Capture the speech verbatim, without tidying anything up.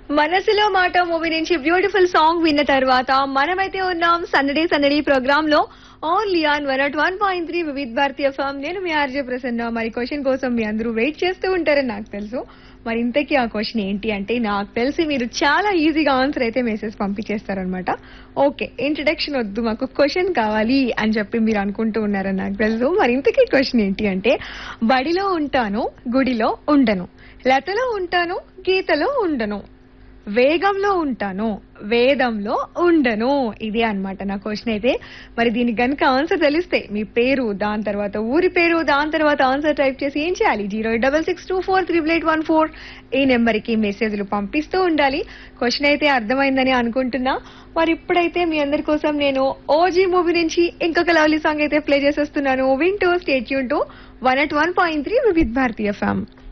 మనసులో మాట మూవీ నుంచి బ్యూటిఫుల్ సాంగ్ విన్న తర్వాత మనమైతే ఉన్నాం సందడి సందడి ప్రోగ్రామ్ లో only on one at one point three Vividh Bharatiya form. నేను మీ ఆర్జే ప్రసన్న. మరి క్వశ్చన్ కోసం మీ అందరూ వెయిట్ చేస్తూ ఉంటారని నాకు తెలుసు. మరి ఇంతకీ ఆ క్వశ్చన్ ఏంటి అంటే, నాకు తెలిసి మీరు చాలా ఈజీగా ఆన్సర్ అయితే మెసేజ్ పంపించేస్తారనమాట. ఓకే, ఇంట్రడక్షన్ వద్దు, మాకు క్వశ్చన్ కావాలి అని చెప్పి మీరు అనుకుంటూ ఉన్నారని నాకు తెలుసు. మరి ఇంతకీ క్వశ్చన్ ఏంటి అంటే, బడిలో ఉంటాను గుడిలో ఉండను, లతలో ఉంటాను గీతలో ఉండను, వేగంలో ఉంటాను వేదంలో ఉండను. ఇదే అన్నమాట నా క్వశ్చన్ అయితే. మరి దీనికి గనుక ఆన్సర్ తెలిస్తే మీ పేరు, దాని తర్వాత ఊరి పేరు, దాని తర్వాత ఆన్సర్ టైప్ చేసి ఏం చేయాలి, zero eight double six two four triple eight one four ఈ నెంబర్ కి మెసేజ్లు పంపిస్తూ ఉండాలి. క్వశ్చన్ అయితే అర్థమైందని అనుకుంటున్నా. మరి ఇప్పుడైతే మీ అందరి కోసం నేను ఓజీ మూవీ నుంచి ఇంకొక లవ్లీ సాంగ్ అయితే ప్లే చేసేస్తున్నాను. వింటూ stay tune to one at one point three Vividh Bharatiya FM.